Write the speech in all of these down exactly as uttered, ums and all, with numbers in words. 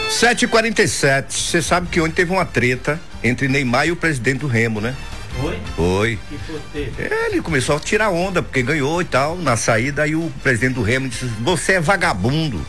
sete e quarenta e sete, você sabe que ontem teve uma treta entre Neymar e o presidente do Remo, né? Foi? Foi. Que foi teve? Ele começou a tirar onda, porque ganhou e tal, na saída, aí o presidente do Remo disse, você é vagabundo.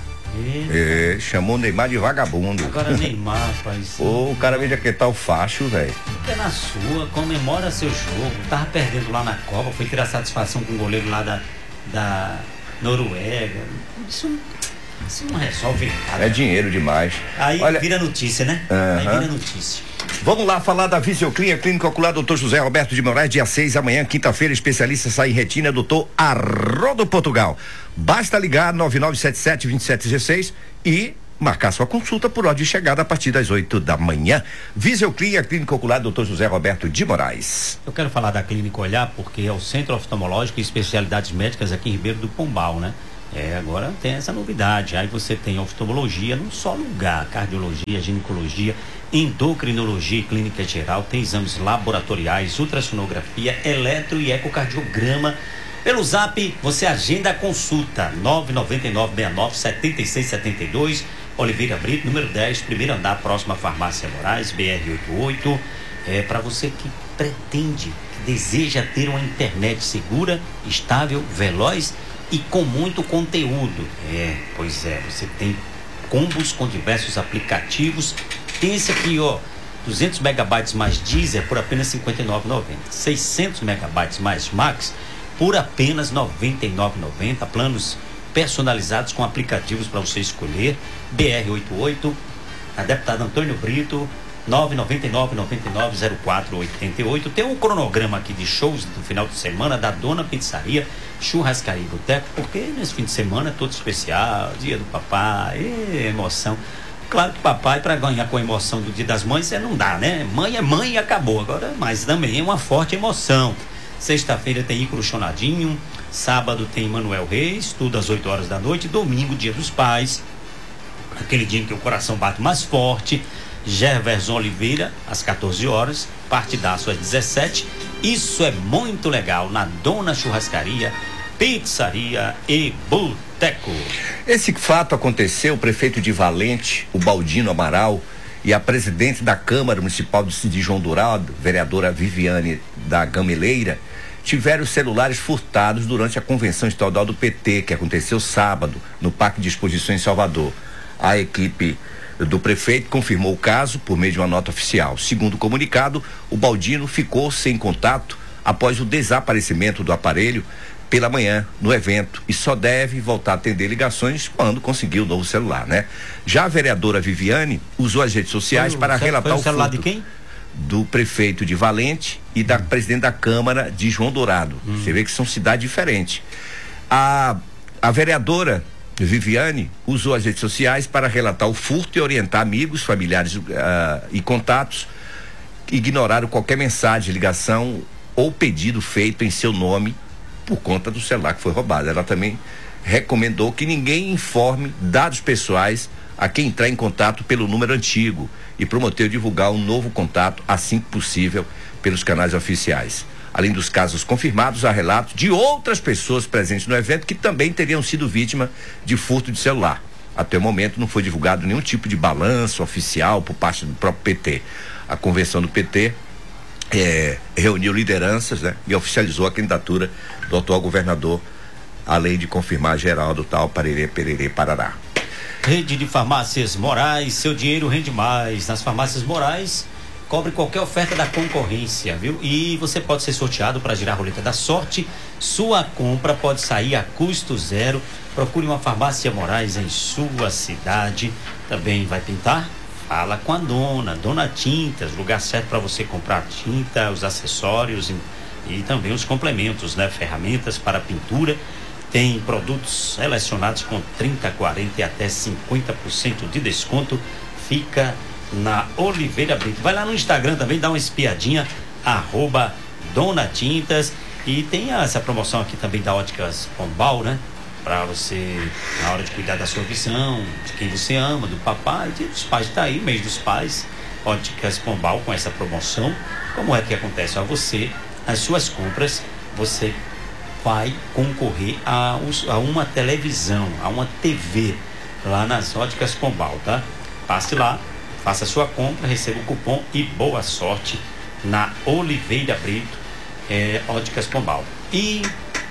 É, chamou o Neymar de vagabundo. Agora Neymar, rapaz. Ô, o cara veja que tá o facho, velho. Fica na sua, comemora seu jogo. Tava perdendo lá na Copa, foi tirar satisfação com o goleiro lá da, da Noruega. Isso, isso não resolve nada. É dinheiro demais. Aí Olha, vira notícia, né? Uh-huh. Aí vira notícia. Vamos lá falar da Visioclin, a clínica ocular doutor José Roberto de Moraes, dia seis, amanhã, quinta-feira, especialista sai em retina, doutor Haroldo Portugal. Basta ligar nove nove sete sete, dois sete um seis e marcar sua consulta por ordem de chegada a partir das oito da manhã. Visioclin, a clínica ocular doutor José Roberto de Moraes. Eu quero falar da Clínica Olhar porque é o Centro Oftalmológico e Especialidades Médicas aqui em Ribeiro do Pombal, né? É, agora tem essa novidade, aí você tem oftalmologia num só lugar, cardiologia, ginecologia, endocrinologia e clínica geral, tem exames laboratoriais, ultrassonografia, eletro e ecocardiograma. Pelo zap, você agenda a consulta, nove nove nove, seis nove, sete seis sete dois, Oliveira Brito, número dez, primeiro andar, próxima à Farmácia Moraes, B R oitenta e oito. É para você que pretende, que deseja ter uma internet segura, estável, veloz e com muito conteúdo. É, pois é, você tem combos com diversos aplicativos. Tem esse aqui, ó, duzentos megabytes mais Deezer por apenas cinquenta e nove reais e noventa centavos. seiscentos megabytes mais Max por apenas noventa e nove reais e noventa centavos. Planos personalizados com aplicativos para você escolher. B R oitenta e oito, a deputada Antônio Brito, nove nove nove, nove nove, zero quatro oito oito. Tem um cronograma aqui de shows do final de semana da Dona Pizzaria, Churrascaria e Boteco, porque nesse fim de semana é todo especial, dia do papai, e emoção. Claro que papai, para ganhar com a emoção do Dia das Mães, é, não dá, né? Mãe é mãe e acabou. Agora, mas também é uma forte emoção. Sexta-feira tem Ícaro Chonadinho, sábado tem Manuel Reis, tudo às oito horas da noite, domingo, Dia dos Pais, aquele dia em que o coração bate mais forte. Gerverson Oliveira, às quatorze horas, partidaço às dezessete. Isso é muito legal na Dona Churrascaria, Pizzaria e Boteco. Esse fato aconteceu, o prefeito de Valente, o Baldino Amaral, e a presidente da Câmara Municipal de João Dourado, vereadora Viviane da Gameleira, tiveram os celulares furtados durante a convenção estadual do P T, que aconteceu sábado, no Parque de Exposições em Salvador. A equipe do prefeito confirmou o caso por meio de uma nota oficial. Segundo o comunicado, o Baldino ficou sem contato após o desaparecimento do aparelho pela manhã no evento e só deve voltar a atender ligações quando conseguir o novo celular, né? Já a vereadora Viviane usou as redes sociais foi, para foi, relatar foi o o celular furto de quem? Do prefeito de Valente e da hum. presidente da Câmara de João Dourado. Hum. Você vê que são cidades diferentes. A, a vereadora Viviane usou as redes sociais para relatar o furto e orientar amigos, familiares uh, e contatos que ignoraram qualquer mensagem, ligação ou pedido feito em seu nome por conta do celular que foi roubado. Ela também recomendou que ninguém informe dados pessoais a quem entrar em contato pelo número antigo e prometeu divulgar um novo contato assim que possível pelos canais oficiais. Além dos casos confirmados, há relatos de outras pessoas presentes no evento que também teriam sido vítima de furto de celular. Até o momento não foi divulgado nenhum tipo de balanço oficial por parte do próprio P T. A convenção do P T é, reuniu lideranças, né, e oficializou a candidatura do atual governador, além de confirmar Geraldo tal, Parerê, Pererê, Parará. Rede de Farmácias Moraes, seu dinheiro rende mais. Nas Farmácias Moraes, cobre qualquer oferta da concorrência, viu? E você pode ser sorteado para girar a roleta da sorte. Sua compra pode sair a custo zero. Procure uma Farmácia Moraes em sua cidade. Também vai pintar? Fala com a dona, Dona Tintas, lugar certo para você comprar tinta, os acessórios e, e também os complementos, né? Ferramentas para pintura. Tem produtos selecionados com trinta, quarenta e até cinquenta por cento de desconto. Fica na Oliveira Brito. Vai lá no Instagram também, dá uma espiadinha, arroba Dona Tintas. E tem essa promoção aqui também da Óticas Pombal, né? Pra você, na hora de cuidar da sua visão, de quem você ama, do papai, dos pais, tá aí, mês dos pais. Óticas Pombal com essa promoção. Como é que acontece? A você, as suas compras, você vai concorrer a, a uma televisão, a uma T V lá nas Óticas Pombal, tá? Passe lá, faça sua compra, receba o cupom e boa sorte na Oliveira Brito, é, Óticas Pombal. E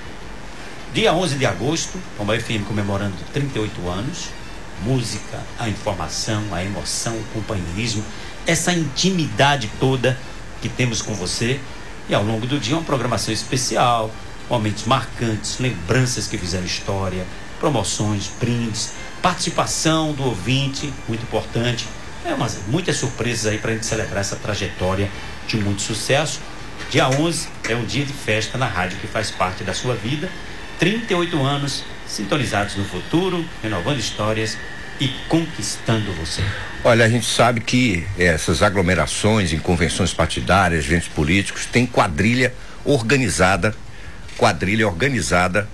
dia onze de agosto, Pombal F M comemorando trinta e oito anos, música, a informação, a emoção, o companheirismo, essa intimidade toda que temos com você. E ao longo do dia uma programação especial, momentos marcantes, lembranças que fizeram história, promoções, brindes, participação do ouvinte, muito importante. É umas, muitas surpresas aí para a gente celebrar essa trajetória de muito sucesso. Dia onze é um dia de festa na rádio que faz parte da sua vida. trinta e oito anos sintonizados no futuro, renovando histórias e conquistando você. Olha, a gente sabe que essas aglomerações em convenções partidárias, eventos políticos, tem quadrilha organizada, quadrilha organizada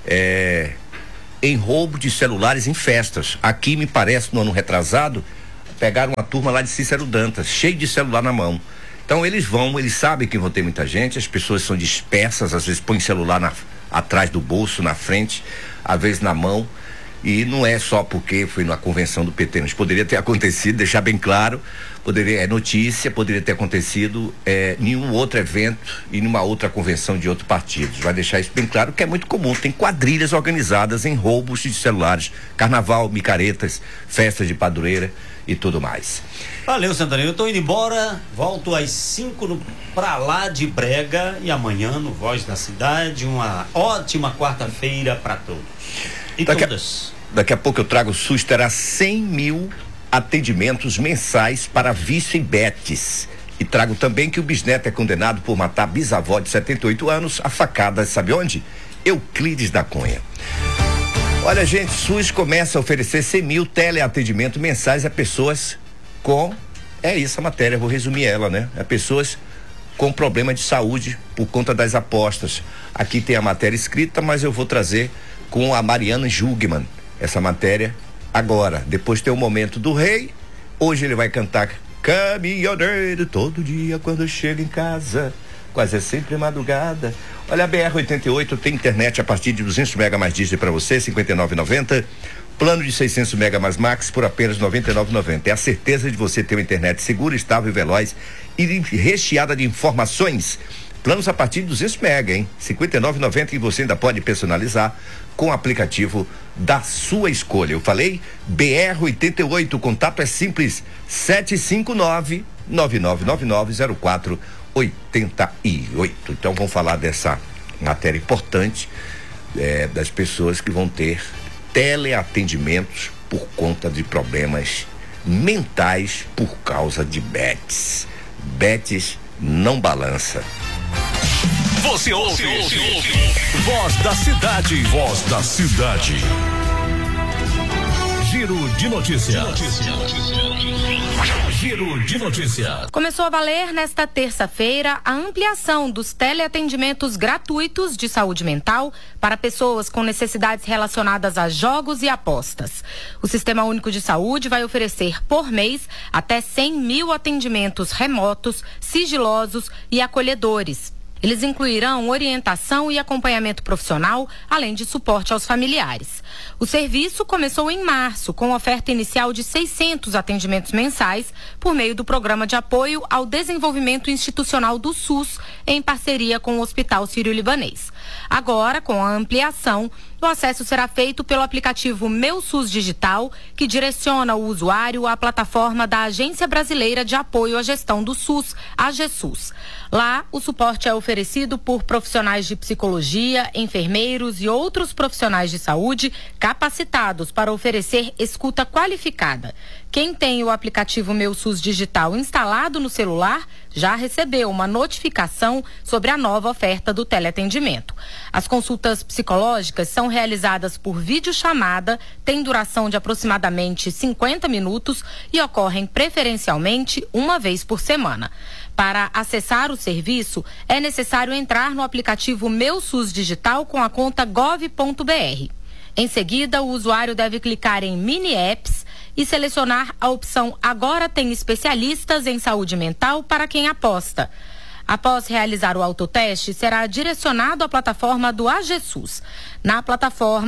é, em roubo de celulares em festas. Aqui, me parece, no ano retrasado, pegaram uma turma lá de Cícero Dantas, cheio de celular na mão. Então eles vão, eles sabem que vão ter muita gente, as pessoas são dispersas, às vezes põem celular na, atrás do bolso, na frente, às vezes na mão. E não é só porque foi numa convenção do P T, mas poderia ter acontecido, deixar bem claro, poderia, é notícia, poderia ter acontecido é, nenhum outro evento e numa outra convenção de outro partido. Vai deixar isso bem claro, que é muito comum. Tem quadrilhas organizadas em roubos de celulares, carnaval, micaretas, festas de padroeira e tudo mais. Valeu, Santana. Eu tô indo embora, volto às cinco no Pra Lá de Brega e amanhã no Voz da Cidade. Uma ótima quarta-feira para todos. E daqui, todas. A, daqui a pouco eu trago o SUS, terá cem mil atendimentos mensais para vício em betes. E trago também que o bisneto é condenado por matar a bisavó de setenta e oito anos a facadas, sabe onde? Euclides da Cunha. Olha, gente, SUS começa a oferecer cem mil teleatendimentos mensais a pessoas com, é isso a matéria, vou resumir ela, né? A pessoas com problema de saúde por conta das apostas. Aqui tem a matéria escrita, mas eu vou trazer com a Mariana Jugman essa matéria agora. Depois tem o momento do rei. Hoje ele vai cantar caminhoneiro todo dia quando chega em casa, quase é sempre madrugada. Olha, a B R oitenta e oito tem internet a partir de duzentos mega mais Disney para você, cinquenta e nove reais e noventa centavos. Plano de seiscentos mega mais Max por apenas noventa e nove reais e noventa centavos. É a certeza de você ter uma internet segura, estável e veloz e recheada de informações. Planos a partir de duzentos mega, hein? cinquenta e nove reais e noventa centavos, e você ainda pode personalizar com o aplicativo da sua escolha. Eu falei B R oitenta e oito, o contato é simples, sete cinco nove, nove nove nove nove, zero quatro oito oito. Então vamos falar dessa matéria importante é, das pessoas que vão ter teleatendimentos por conta de problemas mentais por causa de betes. Betes não balança. Você ouve, você ouve. Voz da Cidade. Voz da Cidade. Giro de notícias. Giro de notícias. Começou a valer nesta terça-feira a ampliação dos teleatendimentos gratuitos de saúde mental para pessoas com necessidades relacionadas a jogos e apostas. O Sistema Único de Saúde vai oferecer por mês até cem mil atendimentos remotos, sigilosos e acolhedores. Eles incluirão orientação e acompanhamento profissional, além de suporte aos familiares. O serviço começou em março, com oferta inicial de seiscentos atendimentos mensais, por meio do Programa de Apoio ao Desenvolvimento Institucional do SUS, em parceria com o Hospital Sírio-Libanês. Agora, com a ampliação, o acesso será feito pelo aplicativo Meu SUS Digital, que direciona o usuário à plataforma da Agência Brasileira de Apoio à Gestão do SUS, a AGESUS. Lá, o suporte é oferecido por profissionais de psicologia, enfermeiros e outros profissionais de saúde capacitados para oferecer escuta qualificada. Quem tem o aplicativo Meu SUS Digital instalado no celular já recebeu uma notificação sobre a nova oferta do teleatendimento. As consultas psicológicas são realizadas por videochamada, têm duração de aproximadamente cinquenta minutos e ocorrem preferencialmente uma vez por semana. Para acessar o serviço, é necessário entrar no aplicativo Meu SUS Digital com a conta gov ponto br. Em seguida, o usuário deve clicar em Mini Apps e selecionar a opção Agora tem especialistas em saúde mental para quem aposta. Após realizar o autoteste, será direcionado à plataforma do AGESUS. Na plataforma,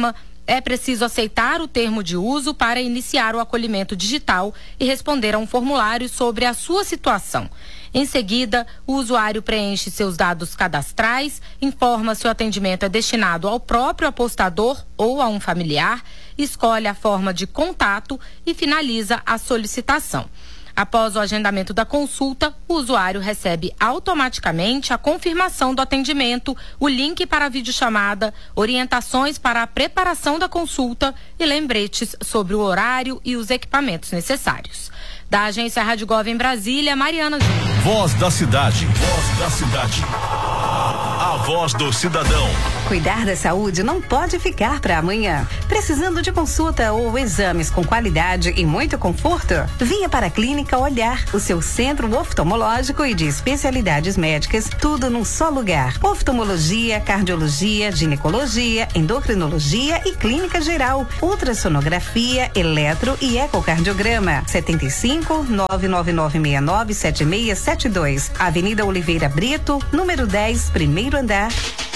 É preciso aceitar o termo de uso para iniciar o acolhimento digital e responder a um formulário sobre a sua situação. Em seguida, o usuário preenche seus dados cadastrais, informa se o atendimento é destinado ao próprio apostador ou a um familiar, escolhe a forma de contato e finaliza a solicitação. Após o agendamento da consulta, o usuário recebe automaticamente a confirmação do atendimento, o link para a videochamada, orientações para a preparação da consulta e lembretes sobre o horário e os equipamentos necessários. Da agência Rádio Gov em Brasília, Mariana Júnior. Voz da cidade. Voz da cidade. A voz do cidadão. Cuidar da saúde não pode ficar para amanhã. Precisando de consulta ou exames com qualidade e muito conforto? Venha para a Clínica Olhar, o seu centro oftalmológico e de especialidades médicas, tudo num só lugar. Oftalmologia, cardiologia, ginecologia, endocrinologia e clínica geral, ultrassonografia, eletro e ecocardiograma. setenta e cinco, nove nove nove seis nove sete seis sete dois, Avenida Oliveira Brito, número dez, primeiro andar.